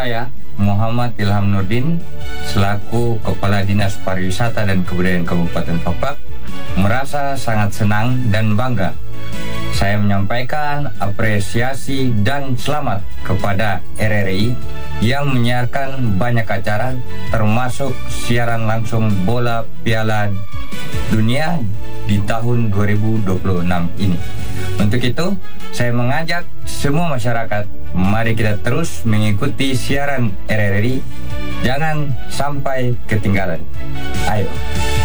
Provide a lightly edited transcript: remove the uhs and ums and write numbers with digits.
Saya, Muhammad Ilham Nurdin, selaku Kepala Dinas Pariwisata dan Kebudayaan Kabupaten Fafak, merasa sangat senang dan bangga. Saya menyampaikan apresiasi dan selamat kepada RRI yang menyiarkan banyak acara, termasuk siaran langsung bola Piala Dunia di tahun 2026 ini. Untuk itu, saya mengajak semua masyarakat, mari kita terus mengikuti siaran RRI, jangan sampai ketinggalan. Ayo.